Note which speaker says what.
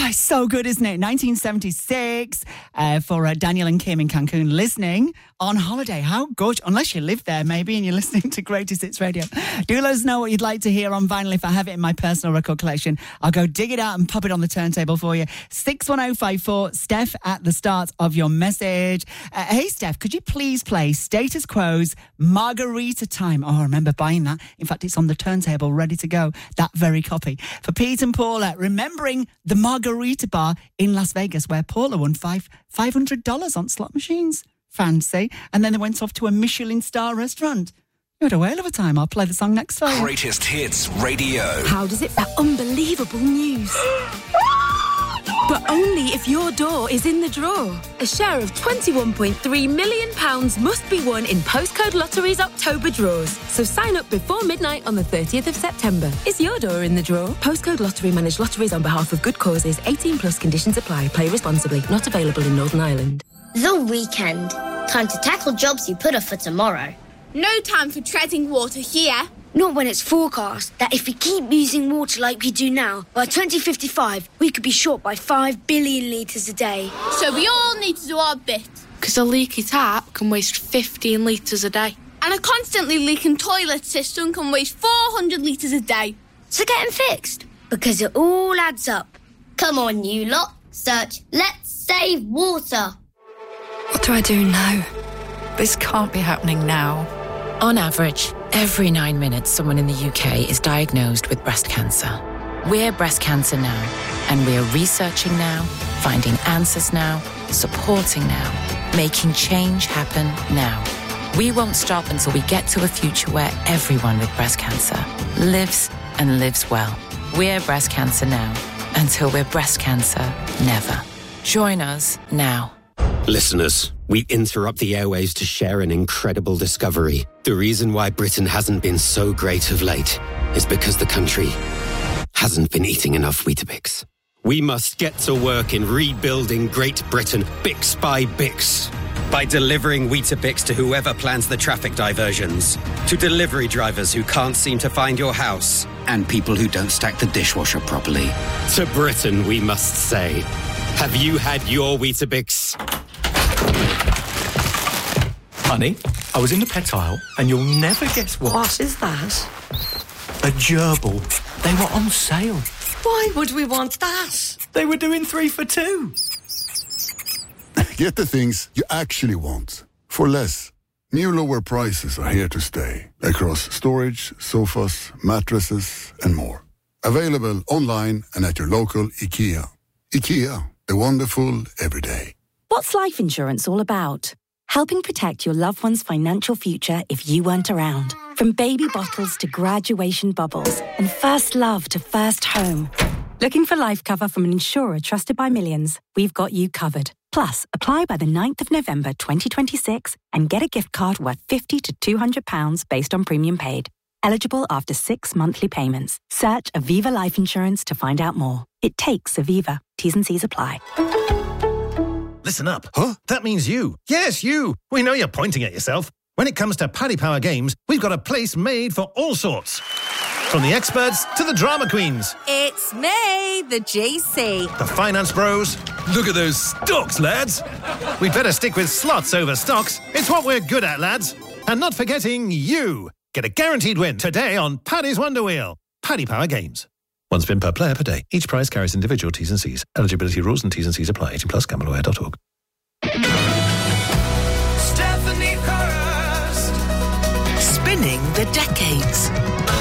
Speaker 1: it's so good, isn't it? 1976 for Daniel and Kim in Cancun listening on holiday. How good. Unless you live there, maybe, and you're listening to Greatest Hits Radio. Do let us know what you'd like to hear on vinyl. If I have it in my personal record collection, I'll go dig it out and pop it on the turntable for you. 61054, Steph at the start of your message. Hey, Steph, could you please play Status Quo's Margarita Time? Oh, I remember buying that. In fact, it's on the turntable, ready to go. That very copy. For Pete and Paula, remembering the Margarita Bar in Las Vegas where Paula won $500 on slot machines. Fancy. And then they went off to a Michelin star restaurant. You had a whale of a time. I'll play the song next for you.
Speaker 2: Greatest Hits Radio.
Speaker 3: How does it feel? Unbelievable news. But only if your door is in the draw. A share of £21.3 million must be won in Postcode Lottery's October draws. So sign up before midnight on the 30th of September. Is your door in the draw? Postcode Lottery manage lotteries on behalf of good causes. 18 plus conditions apply. Play responsibly. Not available in Northern Ireland.
Speaker 4: The weekend. Time to tackle jobs you put off for tomorrow.
Speaker 5: No time for treading water here.
Speaker 6: Not when it's forecast that if we keep using water like we do now, by 2055, we could be short by 5 billion litres a day.
Speaker 5: So we all need to do our bit.
Speaker 7: Because a leaky tap can waste 15 litres a day.
Speaker 5: And a constantly leaking toilet system can waste 400 litres a day.
Speaker 6: So get them fixed, because it all adds up.
Speaker 4: Come on, you lot. Search Let's Save Water.
Speaker 8: What do I do now? This can't be happening now.
Speaker 9: On average, every 9 minutes, someone in the UK is diagnosed with breast cancer. We're Breast Cancer Now, and we're researching now, finding answers now, supporting now, making change happen now. We won't stop until we get to a future where everyone with breast cancer lives and lives well. We're Breast Cancer Now, until we're breast cancer never. Join us now.
Speaker 10: Listeners, we interrupt the airwaves to share an incredible discovery. The reason why Britain hasn't been so great of late is because the country hasn't been eating enough Weetabix. We must get to work in rebuilding Great Britain, Bix by Bix. By delivering Weetabix to whoever plans the traffic diversions, to delivery drivers who can't seem to find your house,
Speaker 11: and people who don't stack the dishwasher properly.
Speaker 10: To Britain, we must say, have you had your Weetabix?
Speaker 12: Honey, I was in the pet aisle, and you'll never guess what.
Speaker 13: What is that?
Speaker 12: A gerbil. They were on sale.
Speaker 13: Why would we want that?
Speaker 12: They were doing 3 for 2.
Speaker 14: Get the things you actually want for less. New lower prices are here to stay across storage, sofas, mattresses, and more. Available online and at your local IKEA. IKEA, the wonderful everyday.
Speaker 15: What's life insurance all about? Helping protect your loved one's financial future if you weren't around. From baby bottles to graduation bubbles and first love to first home. Looking for life cover from an insurer trusted by millions? We've got you covered. Plus, apply by the 9th of November 2026 and get a gift card worth £50 to £200 based on premium paid. Eligible after 6 monthly payments. Search Aviva Life Insurance to find out more. It takes Aviva. T's and C's apply.
Speaker 16: Listen up. Huh? That means you. Yes, you. We know you're pointing at yourself. When it comes to Paddy Power Games, we've got a place made for all sorts. From the experts to the drama queens.
Speaker 17: It's me, the GC.
Speaker 16: The finance bros. Look at those stocks, lads. We'd better stick with slots over stocks. It's what we're good at, lads. And not forgetting you. Get a guaranteed win today on Paddy's Wonder Wheel. Paddy Power Games. One spin per player per day. Each prize carries individual T's and C's. Eligibility rules and T's and C's apply. 18 plus. Gambleware.org.
Speaker 2: Stephanie Hurst.
Speaker 18: Spinning the decades.